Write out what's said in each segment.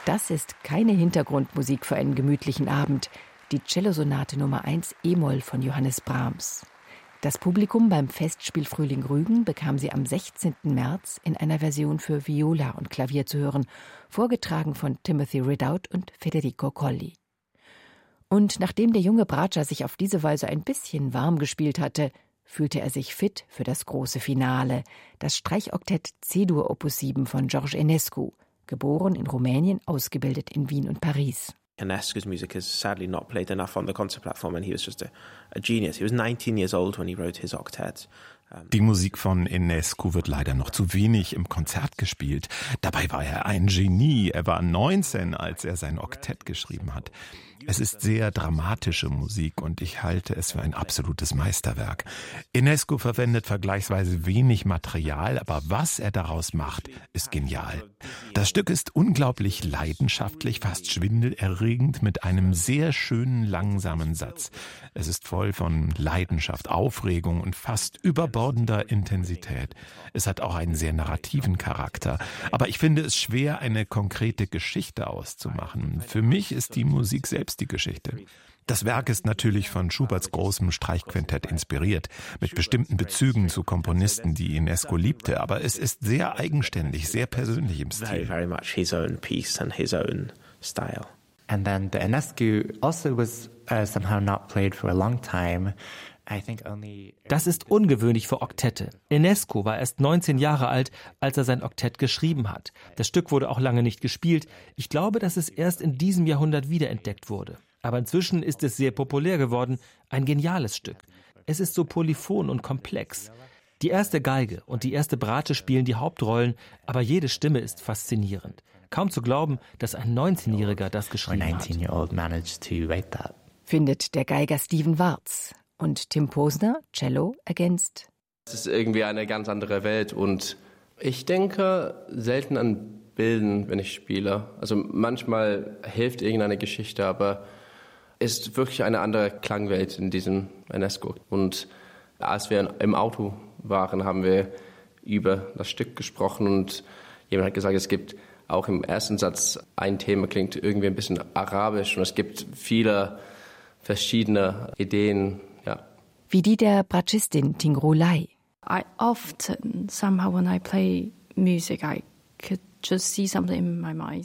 Das ist keine Hintergrundmusik für einen gemütlichen Abend. Die Cellosonate Nummer 1 e-Moll von Johannes Brahms. Das Publikum beim Festspiel Frühling Rügen bekam sie am 16. März in einer Version für Viola und Klavier zu hören, vorgetragen von Timothy Ridout und Federico Colli. Und nachdem der junge Bratscher sich auf diese Weise ein bisschen warm gespielt hatte, fühlte er sich fit für das große Finale, das Streichoktett C-Dur Opus 7 von George Enescu, geboren in Rumänien, ausgebildet in Wien und Paris. Enescu's music is sadly not played enough on the concert platform, and he was just a genius. He was 19 years old when he wrote his octet. Die Musik von Enescu wird leider noch zu wenig im Konzert gespielt. Dabei war er ein Genie. Er war 19, als er sein Oktett geschrieben hat. Es ist sehr dramatische Musik und ich halte es für ein absolutes Meisterwerk. Enescu verwendet vergleichsweise wenig Material, aber was er daraus macht, ist genial. Das Stück ist unglaublich leidenschaftlich, fast schwindelerregend mit einem sehr schönen, langsamen Satz. Es ist voll von Leidenschaft, Aufregung und fast überbordender Intensität. Es hat auch einen sehr narrativen Charakter. Aber ich finde es schwer, eine konkrete Geschichte auszumachen. Für mich ist die Musik selbst die Geschichte. Das Werk ist natürlich von Schuberts großem Streichquintett inspiriert, mit bestimmten Bezügen zu Komponisten, die Enescu liebte, aber es ist sehr eigenständig, sehr persönlich im Stil. Very much his own piece and his own style. And then the Enescu also was somehow not played for a long time. Das ist ungewöhnlich für Oktette. Enescu war erst 19 Jahre alt, als er sein Oktett geschrieben hat. Das Stück wurde auch lange nicht gespielt. Ich glaube, dass es erst in diesem Jahrhundert wiederentdeckt wurde. Aber inzwischen ist es sehr populär geworden. Ein geniales Stück. Es ist so polyphon und komplex. Die erste Geige und die erste Bratsche spielen die Hauptrollen, aber jede Stimme ist faszinierend. Kaum zu glauben, dass ein 19-Jähriger das geschrieben hat. Findet der Geiger Steven Warz. Und Tim Posner, Cello, ergänzt: Es ist irgendwie eine ganz andere Welt und ich denke selten an Bilden, wenn ich spiele. Also manchmal hilft irgendeine Geschichte, aber es ist wirklich eine andere Klangwelt in diesem Enescu. Und als wir im Auto waren, haben wir über das Stück gesprochen und jemand hat gesagt, es gibt auch im ersten Satz ein Thema, klingt irgendwie ein bisschen arabisch und es gibt viele verschiedene Ideen. Wie die der Bratschistin Tingru Lai. I often, somehow when I play music, I could just see something in my mind.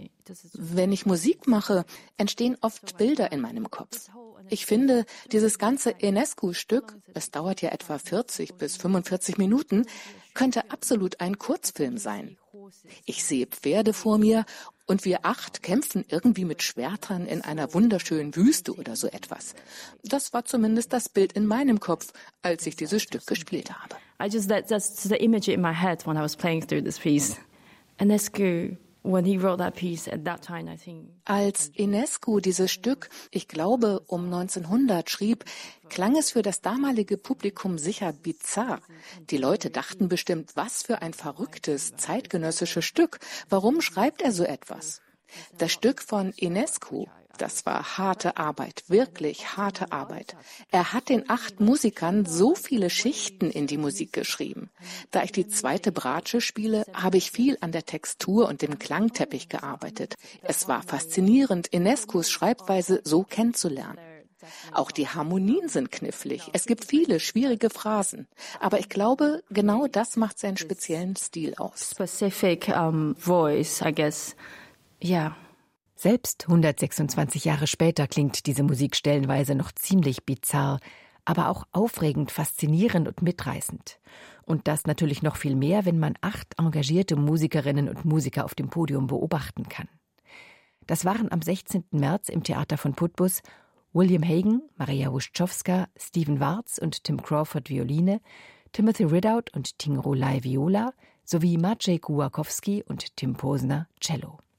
Wenn ich Musik mache, entstehen oft Bilder in meinem Kopf. Ich finde, dieses ganze Enescu-Stück, es dauert ja etwa 40 bis 45 Minuten, könnte absolut ein Kurzfilm sein. Ich sehe Pferde vor mir und wir 8 kämpfen irgendwie mit Schwertern in einer wunderschönen Wüste oder so etwas. Das war zumindest das Bild in meinem Kopf, als ich dieses Stück gespielt habe. That's the image in my head when I was playing through this piece. Enescu, when he wrote that piece at that time, I think. Als Enescu dieses Stück, ich glaube um 1900 schrieb, klang es für das damalige Publikum sicher bizarr. Die Leute dachten bestimmt, was für ein verrücktes, zeitgenössisches Stück. Warum schreibt er so etwas? Das Stück von Enescu, das war harte Arbeit, wirklich harte Arbeit. Er hat den 8 Musikern so viele Schichten in die Musik geschrieben. Da ich die zweite Bratsche spiele, habe ich viel an der Textur und dem Klangteppich gearbeitet. Es war faszinierend, Enescus Schreibweise so kennenzulernen. Auch die Harmonien sind knifflig. Es gibt viele schwierige Phrasen. Aber ich glaube, genau das macht seinen speziellen Stil aus. Specific voice, I guess. Yeah. Selbst 126 Jahre später klingt diese Musik stellenweise noch ziemlich bizarr, aber auch aufregend, faszinierend und mitreißend. Und das natürlich noch viel mehr, wenn man 8 engagierte Musikerinnen und Musiker auf dem Podium beobachten kann. Das waren am 16. März im Theater von Putbus William Hagen, Maria Łuszczowska, Steven Warz und Tim Crawford Violine, Timothy Ridout und Tingru Lai Viola sowie Maciej Kułakowski und Tim Posner Cello.